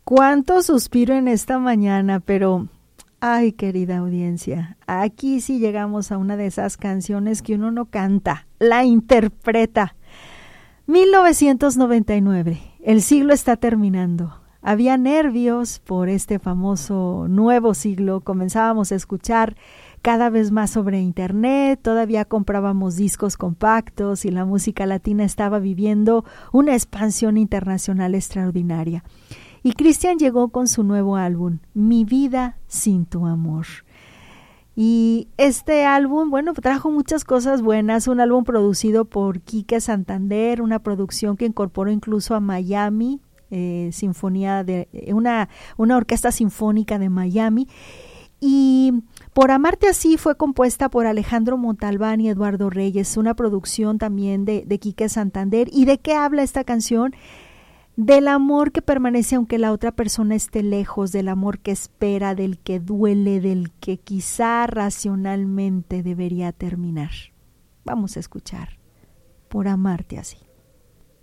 Cuánto suspiro en esta mañana, pero ay, querida audiencia, aquí sí llegamos a una de esas canciones que uno no canta, la interpreta. 1999, el siglo está terminando. Había nervios por este famoso nuevo siglo, comenzábamos a escuchar cada vez más sobre internet, todavía comprábamos discos compactos y la música latina estaba viviendo una expansión internacional extraordinaria. Y Cristian llegó con su nuevo álbum, Mi vida sin tu amor. Y este álbum, bueno, trajo muchas cosas buenas, un álbum producido por Quique Santander, una producción que incorporó incluso a Miami, sinfonía de una orquesta sinfónica de Miami. Y Por amarte así fue compuesta por Alejandro Montalbán y Eduardo Reyes, una producción también de Quique Santander. ¿Y de qué habla esta canción? Del amor que permanece aunque la otra persona esté lejos, del amor que espera, del que duele, del que quizá racionalmente debería terminar. Vamos a escuchar Por amarte así.